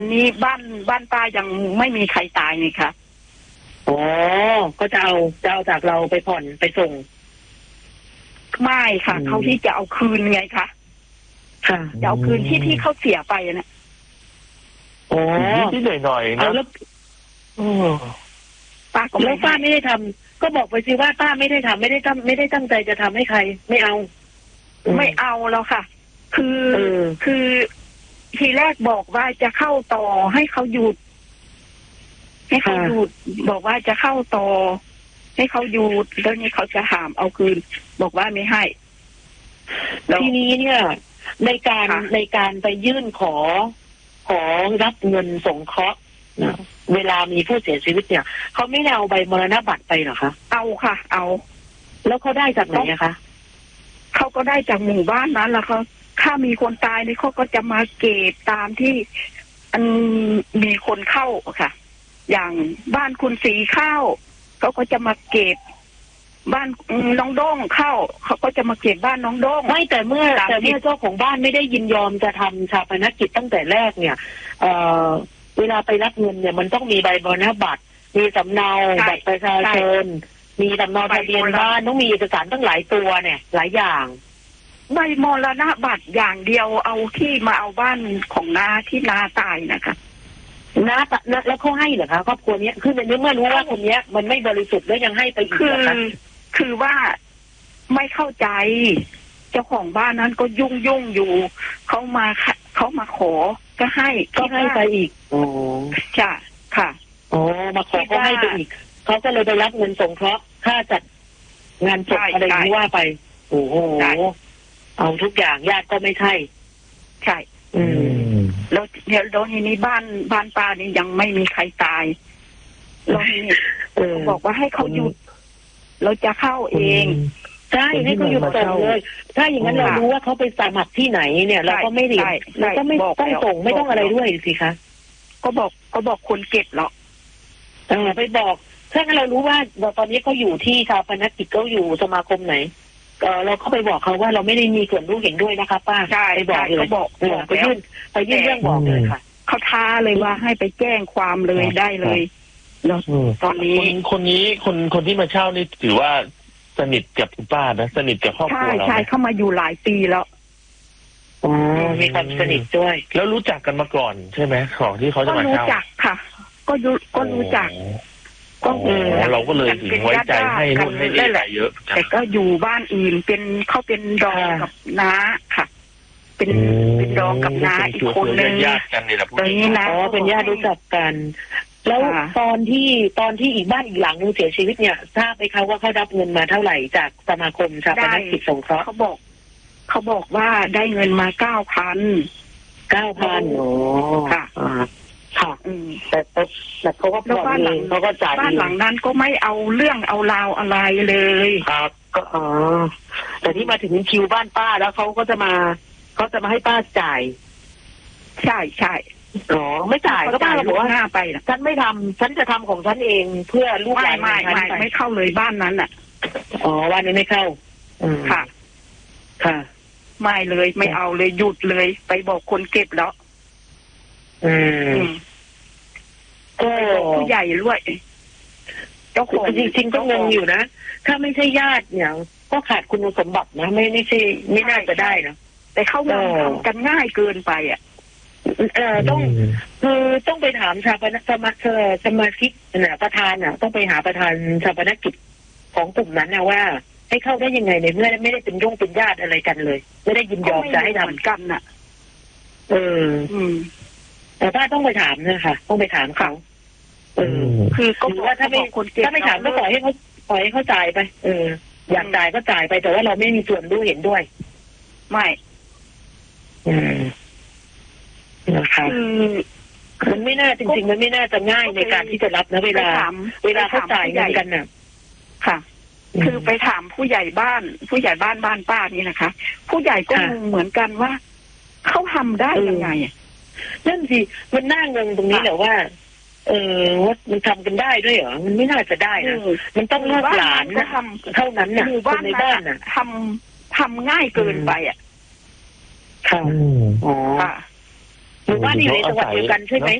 นี้บ้านป้ายังไม่มีใครตายนี่ค่ะอ๋อก็จะเอาจากเราไปผ่อนไปส่งไม่ค่ะเขาที่จะเอาคืนไงคะค่ะจะเอาคืนที่เขาเสียไปนะอ๋อที่หน่อยๆนะแล้วป้าก็แล้วป้าไม่ได้ทำก็บอกไปสิว่าป้าไม่ได้ทำไม่ได้ตั้งใจจะทำให้ใครไม่เอาแล้วค่ะคือทีแรกบอกว่าจะเข้าต่อให้เขาหยุดบอกว่าจะเข้าต่อให้เขาหยุดแล้วนี่เขาจะหามเอาคืนบอกว่าไม่ให้ทีนี้เนี่ยในการไปยื่นขอรับเงินสงเคราะห์นะเวลามีผู้เสียชีวิตเนี่ยเขาไม่ได้เอาใบมรณบัตรไปหรอคะเอาค่ะเอาแล้วเขาได้จากไหนคะเขาก็ได้จากหมู่บ้านนั้นแล้วเขาถ้ามีคนตายนี่เขาก็จะมาเก็บตามที่มีคนเข้าค่ะอย่างบ้านคุณสีเข้าเขาก็จะมาเก็บบ้านน้องด้งเข้าเขาก็จะมาเก็บบ้านน้องด้งไม่แต่เมื่อเจ้าของบ้านไม่ได้ยินยอมจะทำชาปนกิจตั้งแต่แรกเนี่ยเวลาไปรับเงินเนี่ยมันต้องมีใบมรณบัตรมีสำเนาบัตรประชาชนมีสำเนาทะเบียนบ้านต้องมีเอกสารตั้งหลายตัวเนี่ยหลายอย่างใบมรณบัตรอย่างเดียวเอาที่มาเอาบ้านของน้าที่น้าตายนะคะน้าแล้วเขาให้เหรอคะครอบครัวนี้คือในเมื่อรู้ว่าคนนี้มันไม่บริสุทธิ์แล้วยังให้ไปอีกเหรอคะคือว่าไม่เข้าใจเจ้าของบ้านนั้นก็ยุ่งอยู่เขามาขอก็ให้ไปอีกอ๋อจ้ะค่ะอ๋อมาขอก็ให้ไปอีกเขาก็เลยไปรับเงินสงเคราะห์ค่าจัดงานศพอะไรที่ว่าไปโอ้โหเอาทุกอย่างญาติก็ไม่ใช่แล้วทีนี้บ้านป้านี่ยังไม่มีใครตายแล้วนี่บอกว่าให้เขาหยุดเราจะเข้าเองใช่ให้เขาหยุดส่งเลยถ้าอย่างนั้นเรารู้ว่าเขาไปสมัครที่ไหนเนี่ยเราก็ไม่เรียนเราก็ไม่ต้องส่งไม่ต้องอะไรด้วยสิคะก็บอกคนเก็บหรอกไปบอกถ้างั้นเรารู้ว่าตอนนี้เขาอยู่ที่ชาปนกิจเขาอยู่สมาคมไหนเราก็ไปบอกเขาว่าเราไม่ได้มีส่วนรู้เห็นด้วยนะคะป้าไปบอกเลยไปยื่นเรื่องบอกเลยค่ะเขาท้าเลยว่าให้ไปแจ้งความเลยได้เลยแล้วตอนนี้คนที่มาเช่านี่ถือว่าสนิทกับคุณป้านะสนิทกับครอบครัวเราใช่เข้ามาอยู่หลายปีแล้วมีความสนิทด้วยแล้วรู้จักกันมาก่อนใช่ไหมของที่เขาจะมาเช่ารู้จักค่ะก็รู้จักเราก็เลยถึงไว้ใจให้นู่นให้นี่หลายเยอะแต่ก็อยู่บ้านอื่นเขาเป็นดองกับน้าค่ะเป็นดองกับน้าอีกคนนึงญาติกันนี่แหละตรงนี้นะเป็นญาติรู้จักกันแล้วตอนที่อีกบ้านอีกหลังนึงเสียชีวิตเนี่ยทราบไหมคะว่าเขารับเงินมาเท่าไหร่จากสมาคมชาปนกิจสงเคราะห์เขาบอกว่าได้เงินมา9,000 โอ้ค่ะค่ะแต่เขาก็พอเองเขาก็จ่ายบ้านหลังนั้นก็ไม่เอาเรื่องเอาราวอะไรเลยครับก็แต่ที่มาถึงคิวบ้านป้าแล้วเขาจะมาให้ป้าจ่ายใช่ไม่จ่ายก็ป้าเราบอกว่าหน้าไปฉันไม่ทำฉันจะทำของฉันเองเพื่อลูกหลานไม่เข้าเลยบ้านนั้นบ้านนี้ไม่เข้าค่ะไม่เลยไม่เอาเลยหยุดเลยไปบอกคนเก็บแล้วก็ผู้ใหญ่ด้วยเจ้าของจริงๆก็งงอยู่นะถ้าไม่ใช่ญาติเนี่ยก็ขาดคุณสมบัตินะไม่ใช่ไม่น่าจะได้นะแต่เขาทำกันง่ายเกินไปต้องไปถามชาปนสมาชิกเนี่ยประธานต้องไปหาประธานชาปนกิจของกลุ่มนั้นนะว่าให้เข้าได้ยังไงในเมื่อไม่ได้เป็นเป็นญาติอะไรกันเลยไม่ได้ยินยอมจะให้ทำกันน่ะแต่ป้าต้องไปถามนะคะต้องไปถามเขาคือก็ว่าถ้าไม่ถามก็ปล่อยให้เขาจ่ายไปอยากจ่ายก็จ่ายไปแต่ว่าเราไม่มีส่วนรู้เห็นด้วยไม่นะคะมันไม่น่าจริงๆมันไม่น่าจะง่ายในการที่จะรับนะเวลาเขาจ่ายเงินกันน่ะค่ะคือไปถามผู้ใหญ่บ้านบ้านป้านี่นะคะผู้ใหญ่ก็งงเหมือนกันว่าเขาทำได้ยังไงนั่นสิมันน่างงตรงนี้แหละว่าว่ามันทำกันได้ด้วยเหรอมันไม่น่าจะได้นะมันต้องลูกหลานนะเท่านั้นน่ะคนในบ้านน่ะทำง่ายเกินไปค่ะอ๋อหมู่บ้านอยู่ในจังหวัดเดียวกันใช่ไหม